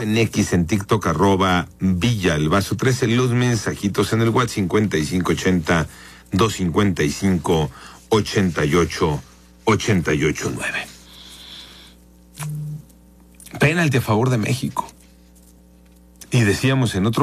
en X, en TikTok, @Villalbazo13. Los mensajitos en el WhatsApp 5580-255-8889. Penalti a favor de México. Y decíamos en otro